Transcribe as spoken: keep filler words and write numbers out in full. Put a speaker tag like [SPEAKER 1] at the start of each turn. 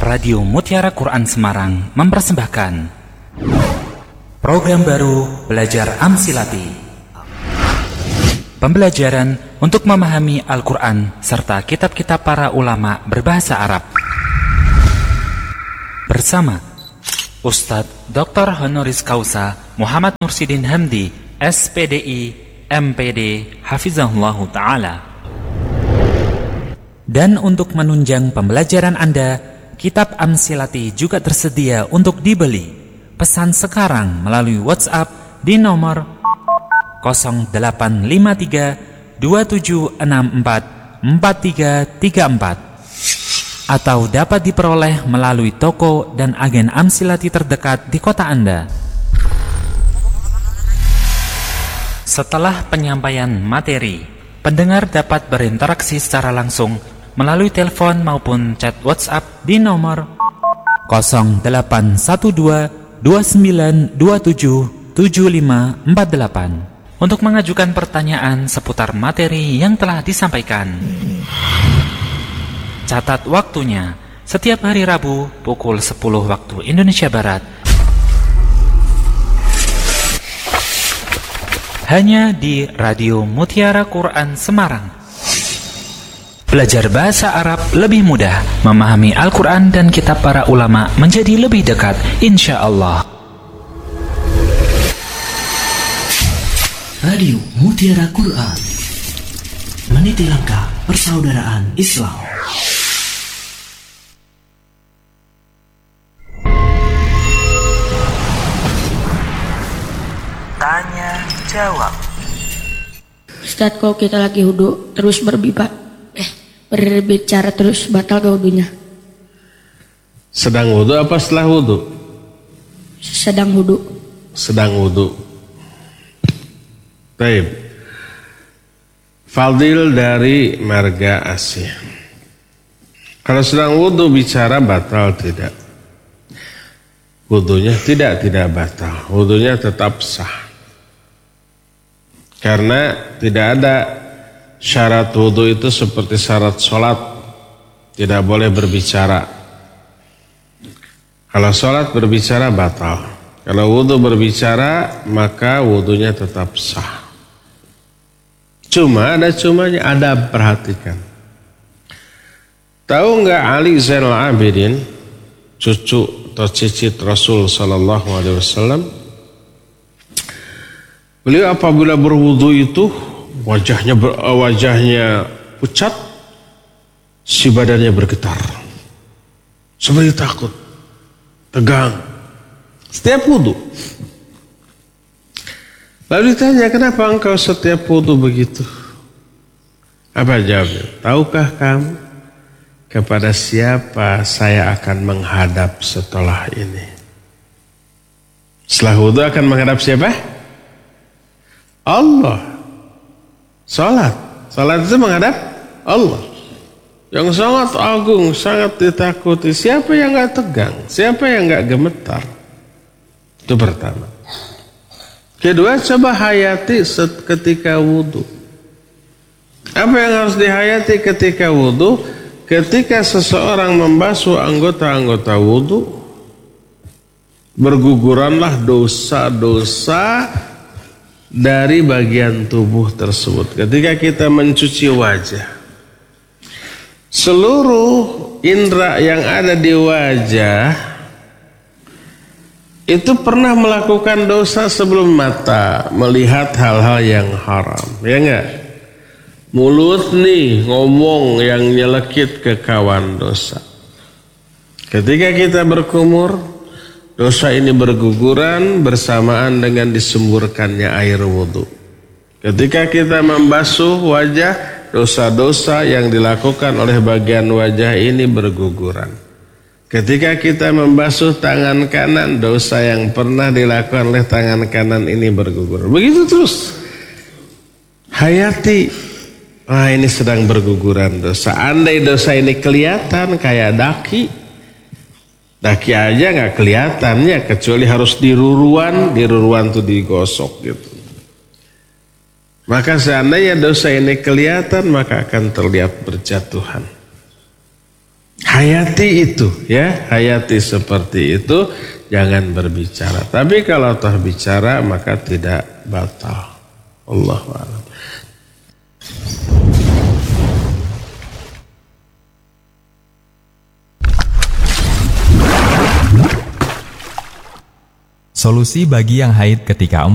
[SPEAKER 1] Radio Mutiara Quran Semarang mempersembahkan program baru Belajar Amsilati. Pembelajaran untuk memahami Al-Quran serta kitab-kitab para ulama berbahasa Arab. Bersama Ustadz Doktor Honoris Causa Muhammad Nursidin Hamdi, S P D I, M P D, Hafizahullahu Ta'ala. Dan untuk menunjang pembelajaran Anda, kitab Amsilati juga tersedia untuk dibeli. Pesan sekarang melalui WhatsApp di nomor nol delapan lima tiga dua tujuh enam empat empat tiga tiga empat atau dapat diperoleh melalui toko dan agen Amsilati terdekat di kota Anda. Setelah penyampaian materi, pendengar dapat berinteraksi secara langsung melalui telepon maupun chat WhatsApp di nomor nol delapan satu dua dua sembilan dua tujuh tujuh lima empat delapan untuk mengajukan pertanyaan seputar materi yang telah disampaikan. Catat waktunya, setiap hari Rabu pukul sepuluh waktu Indonesia Barat. Hanya di Radio Mutiara Quran Semarang. Belajar bahasa Arab lebih mudah, memahami Al-Quran dan kitab para ulama menjadi lebih dekat, insya Allah.
[SPEAKER 2] Radio Mutiara Quran, meniti langkah persaudaraan Islam.
[SPEAKER 1] Tanya jawab.
[SPEAKER 3] Ustadz, kalau kita lagi wudu terus berbicara, eh berbicara terus batal gak wudunya?
[SPEAKER 4] Sedang wudu apa setelah wudu?
[SPEAKER 3] Sedang wudu.
[SPEAKER 4] Sedang wudu. Baik. Fadil dari Marga Asih. Kalau sedang wudu bicara batal tidak? Wudunya tidak, tidak batal. Wudunya tetap sah. Karena tidak ada syarat wudu itu seperti syarat sholat. Tidak boleh berbicara. Kalau sholat berbicara batal. Kalau wudu berbicara maka wudunya tetap sah. Cuma ada cumanya, ada perhatikan. Tahu nggak Ali Zainal Abidin, cucu atau cicit Rasul Sallallahu Alaihi Wasallam? Beliau apabila berwudu itu wajahnya ber, wajahnya pucat, si badannya bergetar, seperti takut, tegang. Setiap wudu. Lalu ditanya, kenapa engkau setiap wudu begitu? Apa jawabnya? Tahukah kamu kepada siapa saya akan menghadap setelah ini? Setelah wudu akan menghadap siapa? Allah. Salat. Salat itu menghadap Allah. Yang sangat agung, sangat ditakuti. Siapa yang gak tegang? Siapa yang gak gemetar? Itu pertama. Kedua, coba hayati ketika wudu. Apa yang harus dihayati ketika wudu? Ketika seseorang membasuh anggota-anggota wudu, berguguranlah dosa-dosa dari bagian tubuh tersebut. Ketika kita mencuci wajah, seluruh indera yang ada di wajah itu pernah melakukan dosa sebelum mata melihat hal-hal yang haram, ya enggak? Mulut nih ngomong yang nyelekit ke kawan dosa. Ketika kita berkumur, dosa ini berguguran bersamaan dengan disemburkannya air wudhu. Ketika kita membasuh wajah, dosa-dosa yang dilakukan oleh bagian wajah ini berguguran. Ketika kita membasuh tangan kanan, dosa yang pernah dilakukan oleh tangan kanan ini bergugur. Begitu terus. Hayati. Wah, ini sedang berguguran dosa. Andai dosa ini kelihatan kayak daki. Daki aja gak kelihatannya. Kecuali harus diruruan. Diruruan tuh digosok gitu. Maka seandainya dosa ini kelihatan, maka akan terlihat berjatuhan. hayati itu ya, hayati seperti itu, jangan berbicara. Tapi kalau toh bicara maka tidak batal. Allahu a'lam.
[SPEAKER 5] Solusi bagi yang haid ketika